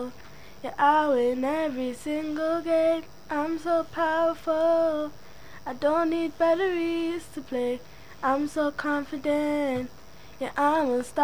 Yeah, I win every single game. I'm so powerful. I don't need batteries to play. I'm so confident. Yeah, I'm unstoppable.